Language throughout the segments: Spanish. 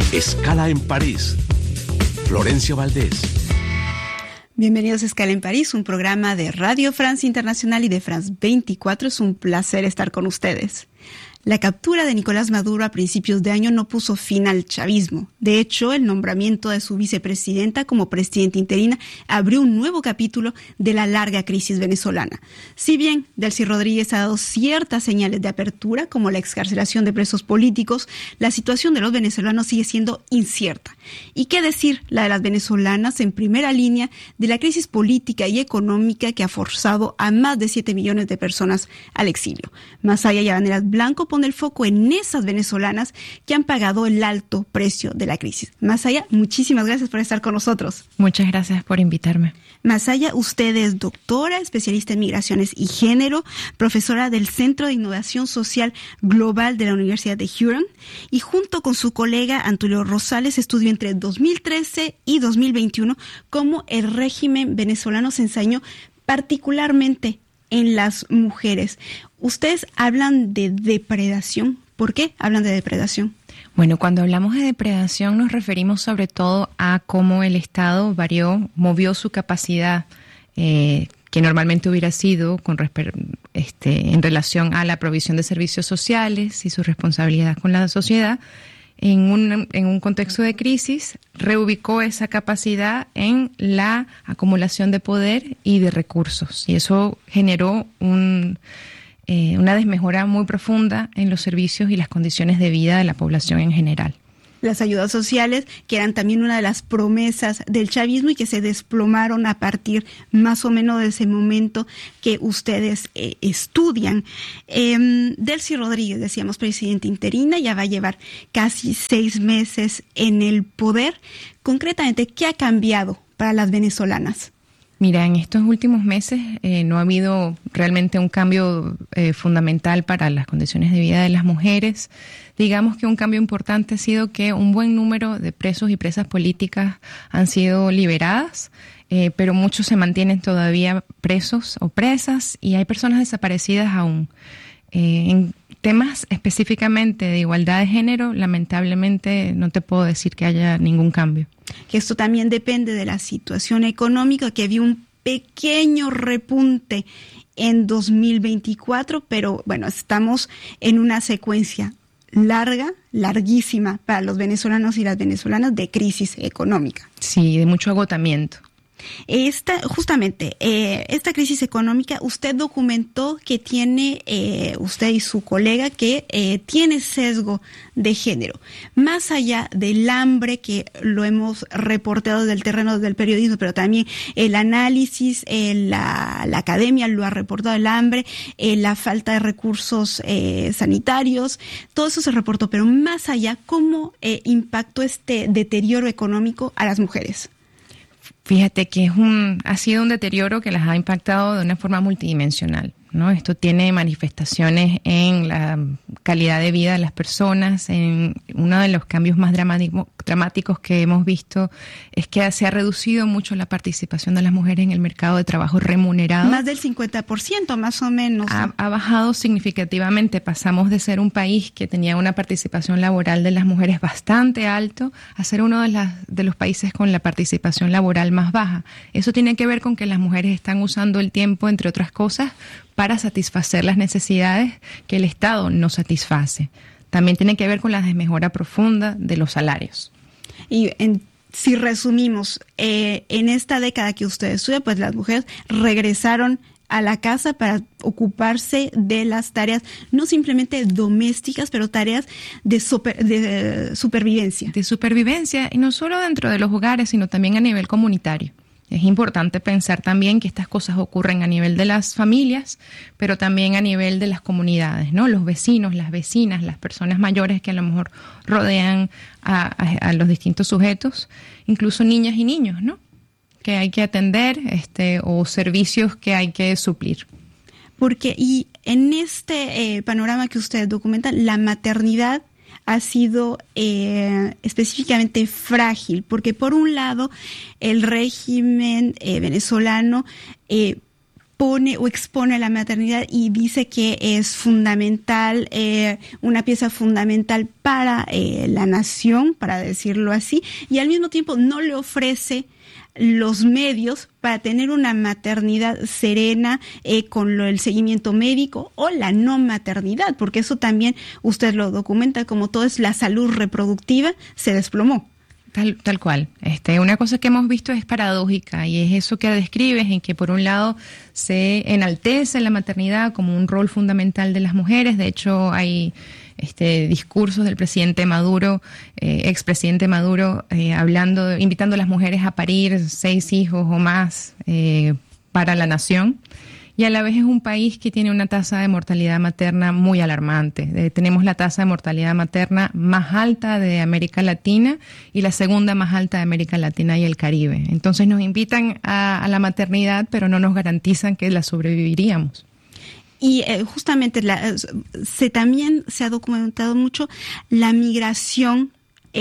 Escala en París. Florencia Valdés. Bienvenidos a Escala en París, un programa de Radio France Internacional y de France 24. Es un placer estar con ustedes. La captura de Nicolás Maduro a principios de año no puso fin al chavismo. De hecho, el nombramiento de su vicepresidenta como presidenta interina abrió un nuevo capítulo de la larga crisis venezolana. Si bien Delcy Rodríguez ha dado ciertas señales de apertura, como la excarcelación de presos políticos, la situación de los venezolanos sigue siendo incierta. ¿Y qué decir la de las venezolanas en primera línea de la crisis política y económica que ha forzado a más de 7 millones de personas al exilio? Masaya Llavaneras Blanco pone el foco en esas venezolanas que han pagado el alto precio de la crisis. Masaya, muchísimas gracias por estar con nosotros. Muchas gracias por invitarme. Masaya, usted es doctora, especialista en migraciones y género, profesora del Centro de Innovación Social Global de la Universidad de Huron, y junto con su colega Antulio Rosales estudió entre 2013 y 2021 cómo el régimen venezolano se ensañó particularmente en las mujeres. Ustedes hablan de depredación. ¿Por qué hablan de depredación? Bueno, cuando hablamos de depredación nos referimos sobre todo a cómo el Estado movió su capacidad que normalmente hubiera sido en relación a la provisión de servicios sociales y su responsabilidad con la sociedad. En un contexto de crisis, reubicó esa capacidad en la acumulación de poder y de recursos. Y eso generó una desmejora muy profunda en los servicios y las condiciones de vida de la población en general. Las ayudas sociales, que eran también una de las promesas del chavismo y que se desplomaron a partir más o menos de ese momento que ustedes estudian. Delcy Rodríguez, decíamos, presidenta interina, ya va a llevar casi 6 meses en el poder. Concretamente, ¿qué ha cambiado para las venezolanas? Mira, en estos últimos meses no ha habido realmente un cambio fundamental para las condiciones de vida de las mujeres. Digamos que un cambio importante ha sido que un buen número de presos y presas políticas han sido liberadas, pero muchos se mantienen todavía presos o presas y hay personas desaparecidas aún. En temas específicamente de igualdad de género, lamentablemente no te puedo decir que haya ningún cambio. Que esto también depende de la situación económica, que había un pequeño repunte en 2024, pero bueno, estamos en una secuencia larguísima para los venezolanos y las venezolanas de crisis económica. Sí, de mucho agotamiento. Esta crisis económica, usted documentó que tiene, usted y su colega, que tiene sesgo de género. Más allá del hambre, que lo hemos reportado desde el terreno del periodismo, pero también el análisis, la academia lo ha reportado, el hambre, la falta de recursos sanitarios, todo eso se reportó. Pero más allá, ¿cómo impactó este deterioro económico a las mujeres? Fíjate que ha sido un deterioro que las ha impactado de una forma multidimensional, ¿no? Esto tiene manifestaciones en la calidad de vida de las personas. Uno de los cambios más dramáticos que hemos visto es que se ha reducido mucho la participación de las mujeres en el mercado de trabajo remunerado. Más del 50%, más o menos. Ha bajado significativamente. Pasamos de ser un país que tenía una participación laboral de las mujeres bastante alto a ser uno de los países con la participación laboral más baja. Eso tiene que ver con que las mujeres están usando el tiempo, entre otras cosas, para satisfacer las necesidades que el Estado no satisface. También tiene que ver con la desmejora profunda de los salarios. Y si resumimos, en esta década que usted estudia, pues las mujeres regresaron a la casa para ocuparse de las tareas, no simplemente domésticas, pero tareas de supervivencia. De supervivencia, y no solo dentro de los hogares, sino también a nivel comunitario. Es importante pensar también que estas cosas ocurren a nivel de las familias, pero también a nivel de las comunidades, ¿no? Los vecinos, las vecinas, las personas mayores que a lo mejor rodean a los distintos sujetos, incluso niñas y niños, ¿no? Que hay que atender, o servicios que hay que suplir. Porque, y en este panorama que usted documenta, la maternidad ha sido específicamente frágil, porque por un lado el régimen venezolano pone o expone la maternidad y dice que es fundamental, una pieza fundamental para la nación, para decirlo así, y al mismo tiempo no le ofrece los medios para tener una maternidad serena con el seguimiento médico o la no maternidad, porque eso también usted lo documenta, como todo es la salud reproductiva, se desplomó. Tal cual. Una cosa que hemos visto es paradójica y es eso que describes, en que por un lado se enaltece la maternidad como un rol fundamental de las mujeres. De hecho, hay discursos del presidente Maduro, expresidente Maduro, invitando a las mujeres a parir 6 hijos o más para la nación. Y a la vez es un país que tiene una tasa de mortalidad materna muy alarmante. Tenemos la tasa de mortalidad materna más alta de América Latina y la segunda más alta de América Latina y el Caribe. Entonces nos invitan a la maternidad, pero no nos garantizan que la sobreviviríamos. Y justamente también se ha documentado mucho la migración,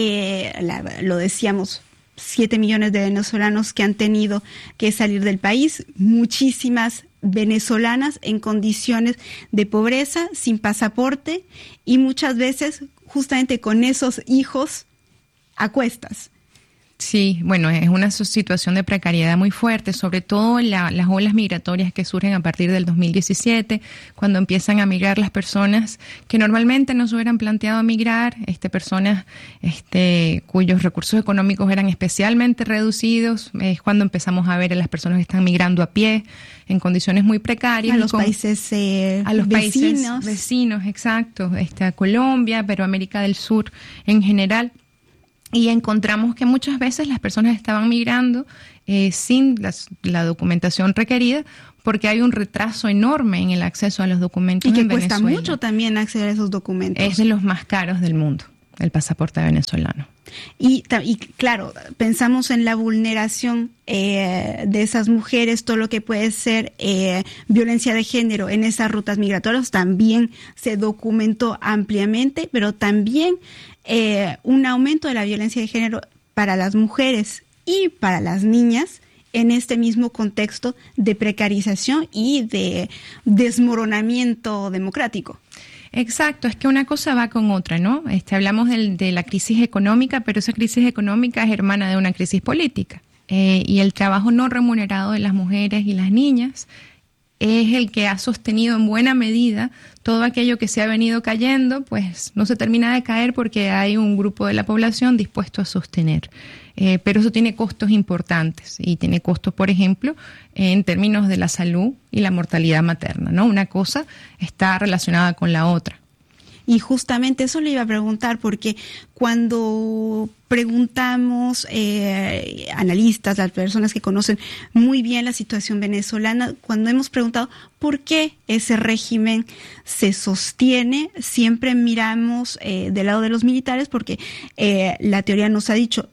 lo decíamos, 7 millones de venezolanos que han tenido que salir del país, muchísimas venezolanas en condiciones de pobreza, sin pasaporte y muchas veces justamente con esos hijos a cuestas. Sí, bueno, es una situación de precariedad muy fuerte, sobre todo las olas migratorias que surgen a partir del 2017, cuando empiezan a migrar las personas que normalmente no se hubieran planteado migrar, personas cuyos recursos económicos eran especialmente reducidos. Es cuando empezamos a ver a las personas que están migrando a pie en condiciones muy precarias. A los países vecinos, exacto, a Colombia, pero América del Sur en general. Y encontramos que muchas veces las personas estaban migrando sin la documentación requerida, porque hay un retraso enorme en el acceso a los documentos en Venezuela. Y que cuesta mucho también acceder a esos documentos. Es de los más caros del mundo, el pasaporte venezolano. Y claro, pensamos en la vulneración de esas mujeres, todo lo que puede ser violencia de género en esas rutas migratorias, también se documentó ampliamente, pero también un aumento de la violencia de género para las mujeres y para las niñas en este mismo contexto de precarización y de desmoronamiento democrático. Exacto, es que una cosa va con otra, ¿no? Hablamos de la crisis económica, pero esa crisis económica es hermana de una crisis política. Y el trabajo no remunerado de las mujeres y las niñas es el que ha sostenido en buena medida todo aquello que se ha venido cayendo, pues no se termina de caer porque hay un grupo de la población dispuesto a sostener. Pero eso tiene costos importantes y tiene costos, por ejemplo, en términos de la salud y la mortalidad materna, ¿no? Una cosa está relacionada con la otra. Y justamente eso le iba a preguntar, porque cuando preguntamos analistas, las personas que conocen muy bien la situación venezolana, cuando hemos preguntado por qué ese régimen se sostiene, siempre miramos del lado de los militares, porque la teoría nos ha dicho,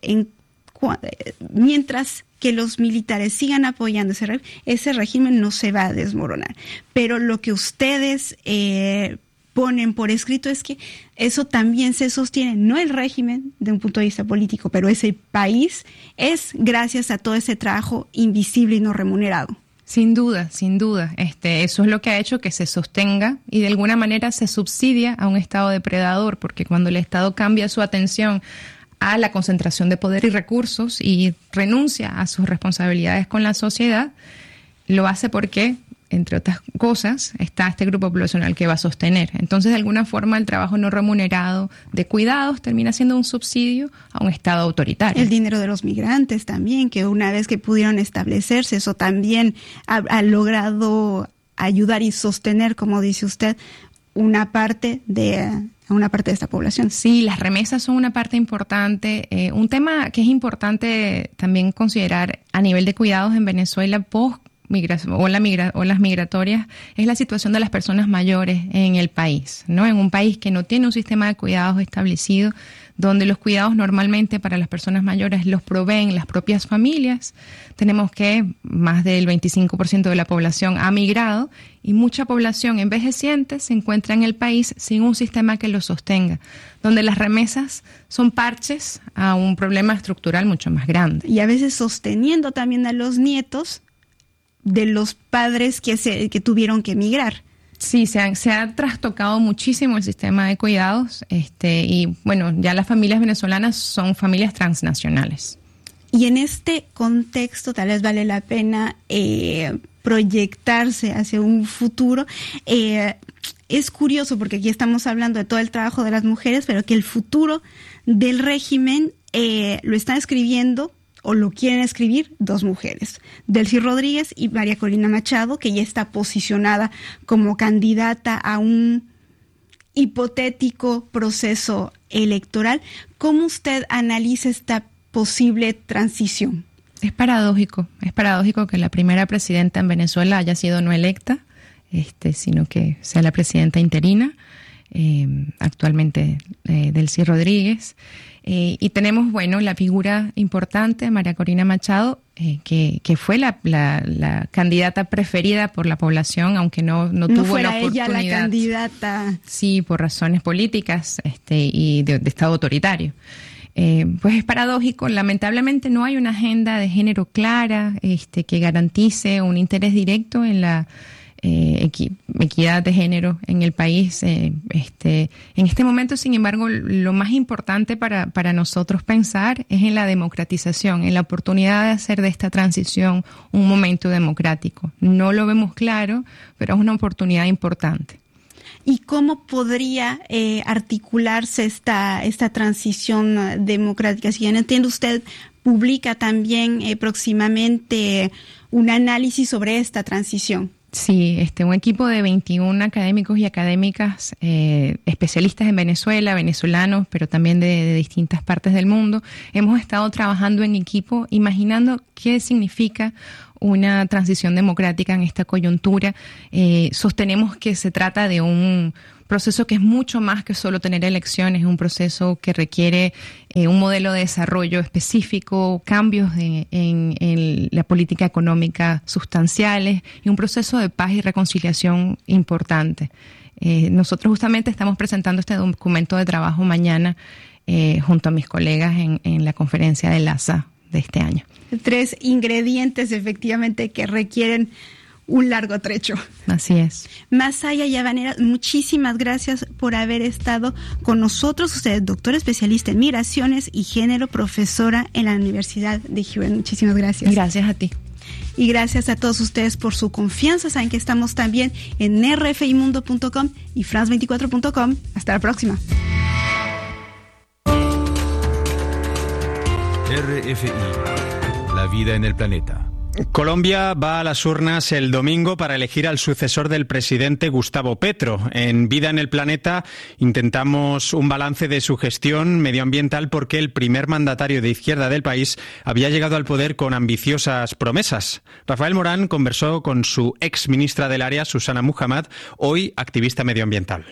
mientras que los militares sigan apoyando ese régimen no se va a desmoronar. Pero lo que ustedes ponen por escrito es que eso también se sostiene, no el régimen de un punto de vista político, pero ese país es gracias a todo ese trabajo invisible y no remunerado. Sin duda, sin duda. Eso es lo que ha hecho que se sostenga y de alguna manera se subsidia a un Estado depredador, porque cuando el Estado cambia su atención a la concentración de poder y recursos y renuncia a sus responsabilidades con la sociedad, lo hace porque, entre otras cosas, está este grupo poblacional que va a sostener. Entonces, de alguna forma, el trabajo no remunerado de cuidados termina siendo un subsidio a un Estado autoritario. El dinero de los migrantes también, que una vez que pudieron establecerse, eso también ha logrado ayudar y sostener, como dice usted, una parte de esta población. Sí, las remesas son una parte importante. Un tema que es importante también considerar a nivel de cuidados en Venezuela olas migratorias es la situación de las personas mayores en el país, ¿no? En un país que no tiene un sistema de cuidados establecido, donde los cuidados normalmente para las personas mayores los proveen las propias familias. Tenemos que más del 25% de la población ha migrado y mucha población envejeciente se encuentra en el país sin un sistema que lo sostenga, donde las remesas son parches a un problema estructural mucho más grande. Y a veces sosteniendo también a los nietos de los padres que tuvieron que emigrar. Sí, se ha trastocado muchísimo el sistema de cuidados, y bueno, ya las familias venezolanas son familias transnacionales. Y en este contexto tal vez vale la pena proyectarse hacia un futuro. Es curioso porque aquí estamos hablando de todo el trabajo de las mujeres, pero que el futuro del régimen lo están escribiendo o lo quieren escribir dos mujeres, Delcy Rodríguez y María Corina Machado, que ya está posicionada como candidata a un hipotético proceso electoral. ¿Cómo usted analiza esta posible transición? Es paradójico que la primera presidenta en Venezuela haya sido no electa, sino que sea la presidenta interina, actualmente Delcy Rodríguez. Y tenemos, la figura importante, María Corina Machado, que fue la candidata preferida por la población, aunque no tuvo la oportunidad. Ella la candidata. Sí, por razones políticas y de Estado autoritario. Pues es paradójico, lamentablemente no hay una agenda de género clara que garantice un interés directo en la equidad de género en el país. En este momento, sin embargo, lo más importante para nosotros pensar es en la democratización, en la oportunidad de hacer de esta transición un momento democrático. No lo vemos claro, pero es una oportunidad importante. ¿Y cómo podría articularse esta transición democrática? Si bien entiendo, usted publica también próximamente un análisis sobre esta transición. Sí, un equipo de 21 académicos y académicas especialistas en Venezuela, venezolanos, pero también de distintas partes del mundo. Hemos estado trabajando en equipo, imaginando qué significa una transición democrática en esta coyuntura. Sostenemos que se trata de un proceso que es mucho más que solo tener elecciones, es un proceso que requiere un modelo de desarrollo específico, cambios en la política económica sustanciales y un proceso de paz y reconciliación importante. Nosotros justamente estamos presentando este documento de trabajo mañana junto a mis colegas en la conferencia de LASA de este año. 3 ingredientes efectivamente que requieren un largo trecho. Así es. Masaya Llavanera, muchísimas gracias por haber estado con nosotros. Usted es doctora especialista en migraciones y género, profesora en la Universidad de Houston. Muchísimas gracias. Gracias a ti. Y gracias a todos ustedes por su confianza. Saben que estamos también en rfimundo.com y france24.com. Hasta la próxima. RFI, la vida en el planeta. Colombia va a las urnas el domingo para elegir al sucesor del presidente Gustavo Petro. En Vida en el Planeta intentamos un balance de su gestión medioambiental porque el primer mandatario de izquierda del país había llegado al poder con ambiciosas promesas. Rafael Morán conversó con su ex ministra del área, Susana Muhammad, hoy activista medioambiental.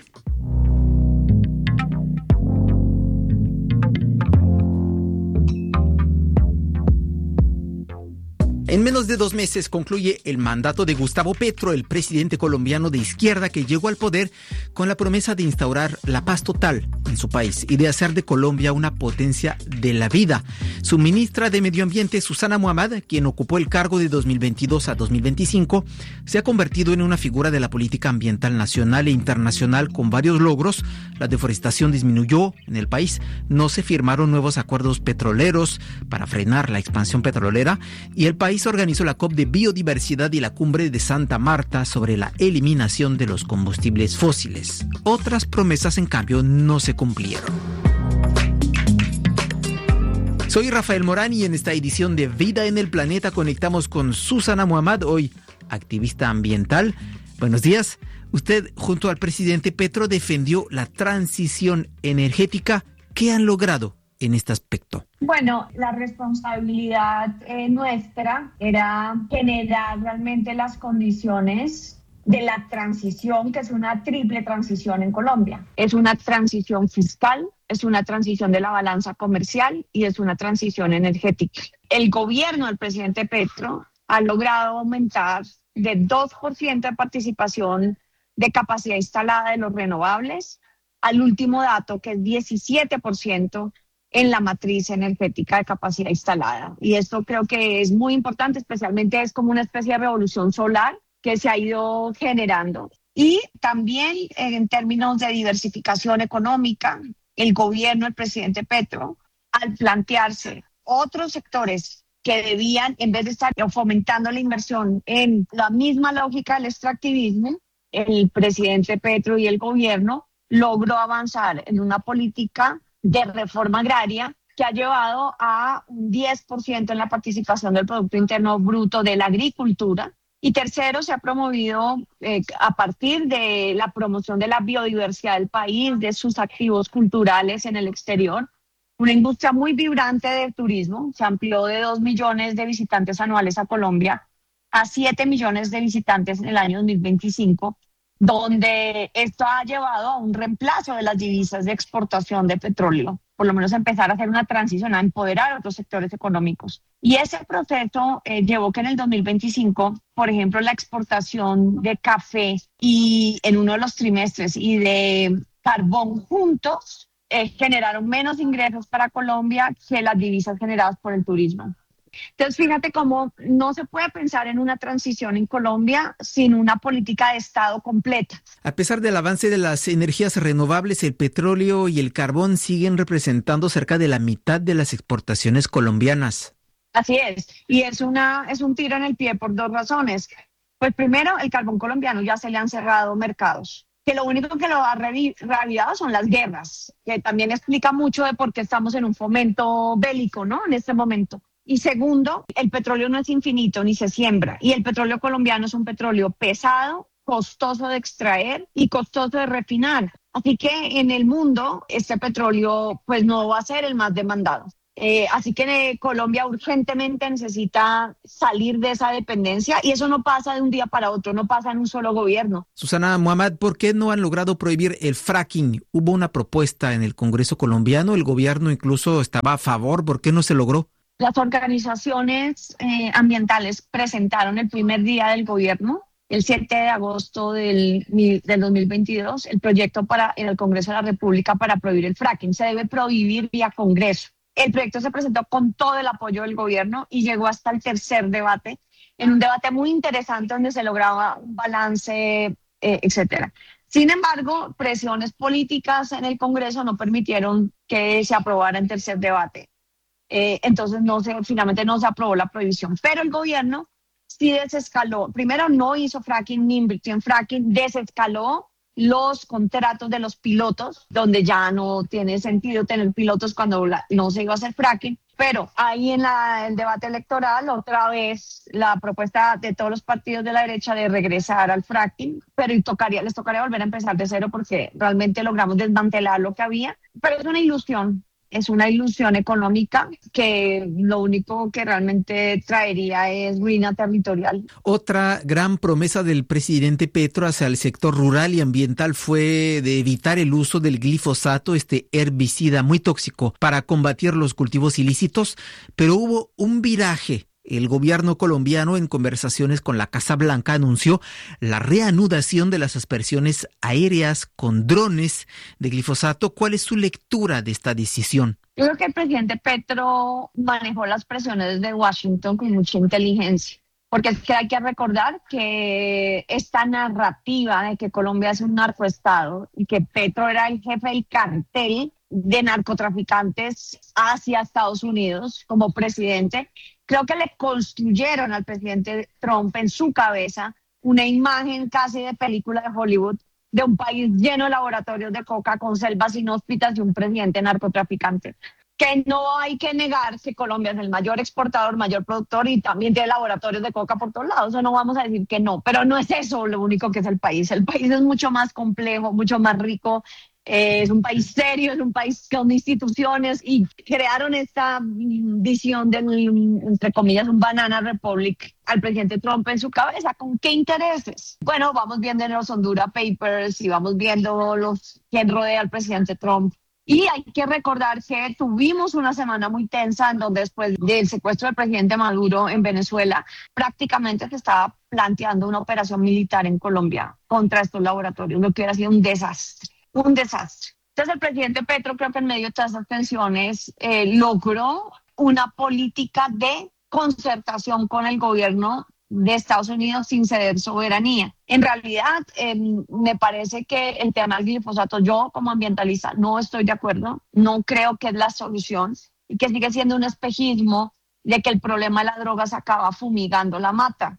En menos de 2 meses concluye el mandato de Gustavo Petro, el presidente colombiano de izquierda que llegó al poder con la promesa de instaurar la paz total en su país y de hacer de Colombia una potencia de la vida. Su ministra de Medio Ambiente, Susana Muhammad, quien ocupó el cargo de 2022 a 2025, se ha convertido en una figura de la política ambiental nacional e internacional con varios logros. La deforestación disminuyó en el país, no se firmaron nuevos acuerdos petroleros para frenar la expansión petrolera y el país organizó la COP de Biodiversidad y la Cumbre de Santa Marta sobre la eliminación de los combustibles fósiles. Otras promesas, en cambio, no se cumplieron. Soy Rafael Morán y en esta edición de Vida en el Planeta conectamos con Susana Muhammad, hoy activista ambiental. Buenos días. Usted, junto al presidente Petro, defendió la transición energética. ¿Qué han logrado en este aspecto? Bueno, la responsabilidad nuestra era generar realmente las condiciones de la transición, que es una triple transición en Colombia. Es una transición fiscal, es una transición de la balanza comercial y es una transición energética. El gobierno del presidente Petro ha logrado aumentar de 2% de participación de capacidad instalada de los renovables al último dato, que es 17% en la matriz energética de capacidad instalada. Y esto creo que es muy importante, especialmente es como una especie de revolución solar que se ha ido generando. Y también en términos de diversificación económica, el gobierno, el presidente Petro, al plantearse otros sectores que debían, en vez de estar fomentando la inversión en la misma lógica del extractivismo, el presidente Petro y el gobierno logró avanzar en una política de reforma agraria que ha llevado a un 10% en la participación del Producto Interno Bruto de la agricultura. Y tercero, se ha promovido a partir de la promoción de la biodiversidad del país, de sus activos culturales en el exterior, una industria muy vibrante del turismo. Se amplió de 2 millones de visitantes anuales a Colombia a 7 millones de visitantes en el año 2025, donde esto ha llevado a un reemplazo de las divisas de exportación de petróleo, por lo menos empezar a hacer una transición, a empoderar a otros sectores económicos. Y ese proceso llevó que en el 2025, por ejemplo, la exportación de café y en uno de los trimestres y de carbón juntos generaron menos ingresos para Colombia que las divisas generadas por el turismo. Entonces, fíjate cómo no se puede pensar en una transición en Colombia sin una política de Estado completa. A pesar del avance de las energías renovables, el petróleo y el carbón siguen representando cerca de la mitad de las exportaciones colombianas. Así es, y es un tiro en el pie por 2 razones. Pues primero, el carbón colombiano ya se le han cerrado mercados, que lo único que lo ha reavivado son las guerras, que también explica mucho de por qué estamos en un fomento bélico, ¿no? En este momento. Y segundo, el petróleo no es infinito ni se siembra. Y el petróleo colombiano es un petróleo pesado, costoso de extraer y costoso de refinar. Así que en el mundo este petróleo pues no va a ser el más demandado. Así que Colombia urgentemente necesita salir de esa dependencia y eso no pasa de un día para otro, no pasa en un solo gobierno. Susana Muhammad, ¿por qué no han logrado prohibir el fracking? Hubo una propuesta en el Congreso colombiano, el gobierno incluso estaba a favor, ¿por qué no se logró? Las organizaciones ambientales presentaron el primer día del gobierno, el 7 de agosto del 2022, el proyecto en el Congreso de la República para prohibir el fracking. Se debe prohibir vía Congreso. El proyecto se presentó con todo el apoyo del gobierno y llegó hasta el tercer debate, en un debate muy interesante donde se lograba un balance, etcétera. Sin embargo, presiones políticas en el Congreso no permitieron que se aprobara en tercer debate. Entonces finalmente no se aprobó la prohibición, pero el gobierno sí desescaló. Primero, no hizo fracking ni invirtió en fracking, desescaló los contratos de los pilotos, donde ya no tiene sentido tener pilotos cuando no se iba a hacer fracking. Pero ahí en el debate electoral, otra vez la propuesta de todos los partidos de la derecha de regresar al fracking, pero les tocaría volver a empezar de cero porque realmente logramos desmantelar lo que había, pero es una ilusión. Es una ilusión económica que lo único que realmente traería es ruina territorial. Otra gran promesa del presidente Petro hacia el sector rural y ambiental fue de evitar el uso del glifosato, este herbicida muy tóxico, para combatir los cultivos ilícitos, pero hubo un viraje. El gobierno colombiano, en conversaciones con la Casa Blanca, anunció la reanudación de las aspersiones aéreas con drones de glifosato. ¿Cuál es su lectura de esta decisión? Yo creo que el presidente Petro manejó las presiones de Washington con mucha inteligencia, porque es que hay que recordar que esta narrativa de que Colombia es un narcoestado y que Petro era el jefe del cartel de narcotraficantes hacia Estados Unidos como presidente, creo que le construyeron al presidente Trump en su cabeza una imagen casi de película de Hollywood de un país lleno de laboratorios de coca con selvas inhóspitas y un presidente narcotraficante. Que no hay que negar que Colombia es el mayor exportador, mayor productor y también tiene laboratorios de coca por todos lados. Eso no vamos a decir que no, pero no es eso lo único que es el país. El país es mucho más complejo, mucho más rico. Es un país serio, es un país con instituciones y crearon esta visión de, entre comillas, un banana republic al presidente Trump en su cabeza. ¿Con qué intereses? Bueno, vamos viendo en los Honduras Papers y vamos viendo quién rodea al presidente Trump. Y hay que recordar que tuvimos una semana muy tensa en donde después del secuestro del presidente Maduro en Venezuela, prácticamente se estaba planteando una operación militar en Colombia contra estos laboratorios, lo que hubiera sido un desastre. Un desastre. Entonces el presidente Petro, creo que en medio de todas esas tensiones, logró una política de concertación con el gobierno de Estados Unidos sin ceder soberanía. En realidad, me parece que el tema del glifosato, yo como ambientalista no estoy de acuerdo, no creo que es la solución y que sigue siendo un espejismo de que el problema de la droga se acaba fumigando la mata.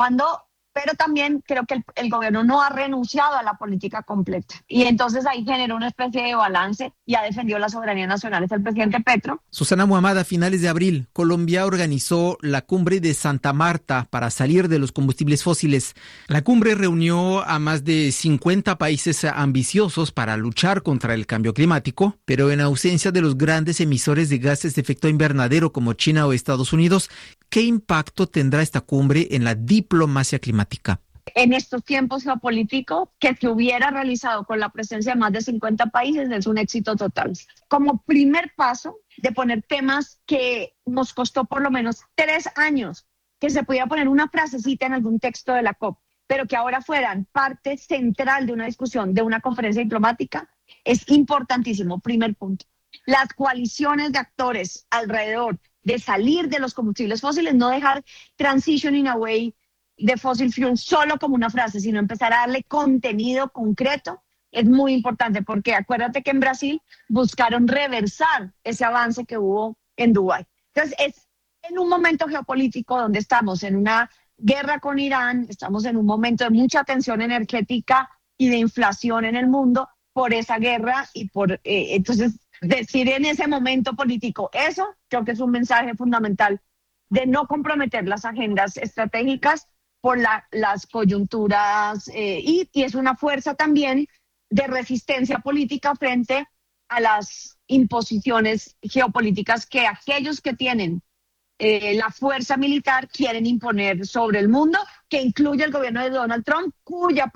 Pero también creo que el gobierno no ha renunciado a la política completa. Y entonces ahí generó una especie de balance y ha defendido la soberanía nacional. Es el presidente Petro. Susana Muhammad, a finales de abril, Colombia organizó la cumbre de Santa Marta para salir de los combustibles fósiles. La cumbre reunió a más de 50 países ambiciosos para luchar contra el cambio climático, pero en ausencia de los grandes emisores de gases de efecto invernadero como China o Estados Unidos, ¿qué impacto tendrá esta cumbre en la diplomacia climática? En estos tiempos geopolíticos, que se hubiera realizado con la presencia de más de 50 países es un éxito total. Como primer paso de poner temas que nos costó por lo menos 3 años, que se pudiera poner una frasecita en algún texto de la COP, pero que ahora fueran parte central de una discusión, de una conferencia diplomática, es importantísimo. Primer punto. Las coaliciones de actores alrededor de salir de los combustibles fósiles, no dejar transitioning away de fossil fuel solo como una frase, sino empezar a darle contenido concreto, es muy importante, porque acuérdate que en Brasil buscaron reversar ese avance que hubo en Dubái. Entonces, es en un momento geopolítico donde estamos en una guerra con Irán, estamos en un momento de mucha tensión energética y de inflación en el mundo por esa guerra y entonces decir en ese momento político eso, creo que es un mensaje fundamental de no comprometer las agendas estratégicas por las coyunturas y es una fuerza también de resistencia política frente a las imposiciones geopolíticas que aquellos que tienen la fuerza militar quieren imponer sobre el mundo, que incluye el gobierno de Donald Trump, cuya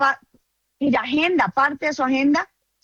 parte de su agenda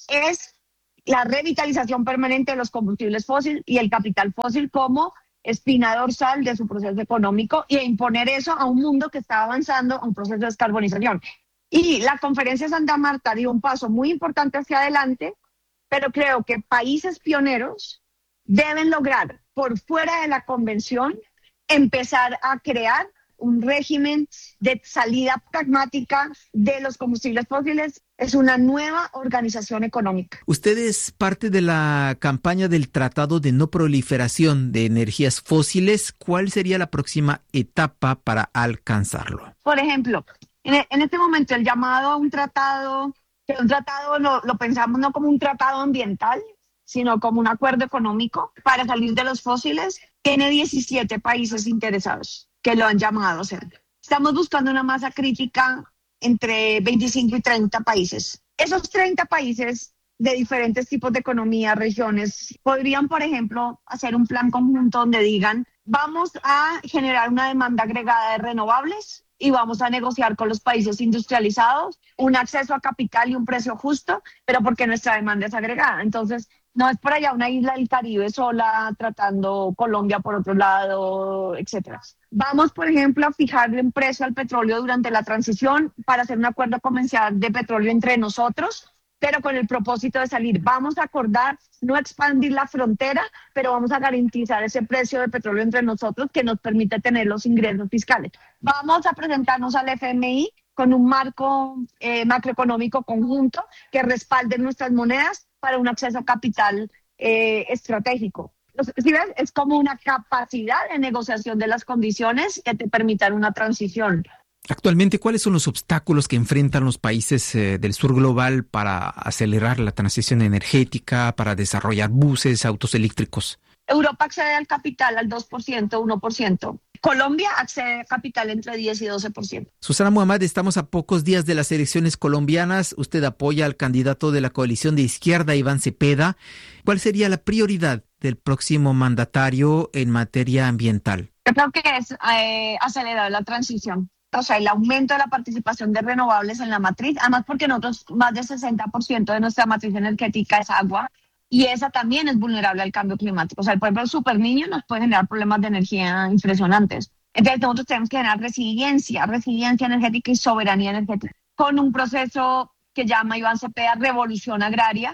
es la revitalización permanente de los combustibles fósiles y el capital fósil como espina dorsal de su proceso económico y imponer eso a un mundo que está avanzando a un proceso de descarbonización. Y la conferencia de Santa Marta dio un paso muy importante hacia adelante, pero creo que países pioneros deben lograr, por fuera de la convención, empezar a crear un régimen de salida pragmática de los combustibles fósiles. Es una nueva organización económica. Usted es parte de la campaña del Tratado de No Proliferación de Energías Fósiles. ¿Cuál sería la próxima etapa para alcanzarlo? Por ejemplo, en este momento el llamado a un tratado, que un tratado lo pensamos no como un tratado ambiental, sino como un acuerdo económico para salir de los fósiles, tiene 17 países interesados que lo han llamado a hacer. Estamos buscando una masa crítica entre 25 y 30 países. Esos 30 países de diferentes tipos de economía, regiones, podrían, por ejemplo, hacer un plan conjunto donde digan, vamos a generar una demanda agregada de renovables y vamos a negociar con los países industrializados un acceso a capital y un precio justo, pero porque nuestra demanda es agregada. Entonces, no es por allá una isla del Caribe sola tratando Colombia por otro lado, etcétera. Vamos, por ejemplo, a fijarle un precio al petróleo durante la transición para hacer un acuerdo comercial de petróleo entre nosotros, pero con el propósito de salir. Vamos a acordar no expandir la frontera, pero vamos a garantizar ese precio de petróleo entre nosotros que nos permite tener los ingresos fiscales. Vamos a presentarnos al FMI con un marco macroeconómico conjunto que respalde nuestras monedas para un acceso a capital estratégico. ¿Sí ves? Es como una capacidad de negociación de las condiciones que te permitan una transición. Actualmente, ¿cuáles son los obstáculos que enfrentan los países del sur global para acelerar la transición energética, para desarrollar buses, autos eléctricos? Europa accede al capital al 2%, 1%. Colombia accede a capital entre 10 y 12%. Susana Muhammad, estamos a pocos días de las elecciones colombianas. Usted apoya al candidato de la coalición de izquierda, Iván Cepeda. ¿Cuál sería la prioridad del próximo mandatario en materia ambiental? Yo creo que es acelerar la transición. O sea, el aumento de la participación de renovables en la matriz, además porque nosotros más del 60% de nuestra matriz energética es agua y esa también es vulnerable al cambio climático. O sea, por ejemplo, el superniño nos puede generar problemas de energía impresionantes. Entonces nosotros tenemos que generar resiliencia energética y soberanía energética con un proceso que llama Iván Cepeda revolución agraria,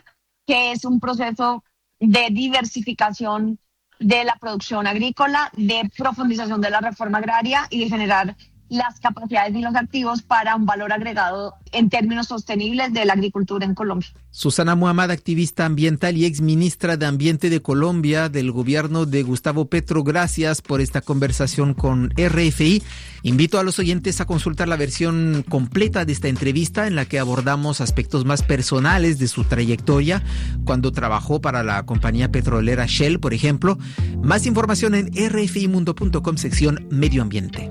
que es un proceso de diversificación de la producción agrícola, de profundización de la reforma agraria y de generar las capacidades y los activos para un valor agregado en términos sostenibles de la agricultura en Colombia. Susana Muhammad, activista ambiental y exministra de Ambiente de Colombia del gobierno de Gustavo Petro, gracias por esta conversación con RFI. Invito a los oyentes a consultar la versión completa de esta entrevista en la que abordamos aspectos más personales de su trayectoria cuando trabajó para la compañía petrolera Shell, por ejemplo. Más información en rfimundo.com, sección Medio Ambiente.